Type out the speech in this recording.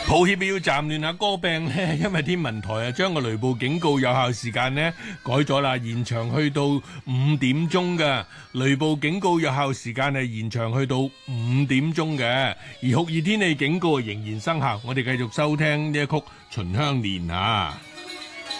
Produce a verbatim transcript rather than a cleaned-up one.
抱歉要暫亂下歌病呢，因為天文台啊將個雷暴警告有效時間呢改咗啦，延長去到五點鐘嘅。雷暴警告有效時間係延長去到五點鐘嘅，而酷熱天氣警告仍然生效。我哋繼續收聽呢一曲《秦香蓮》啊。